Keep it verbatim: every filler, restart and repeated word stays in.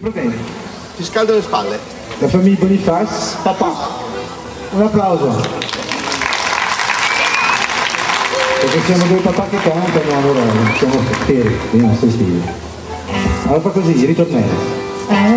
problemi. Ti scaldo le spalle. La famiglia Boniface, papà. Un applauso. Perché siamo due papà che cantano, allora siamo per i nostri stili. Allora fa così, ritornello.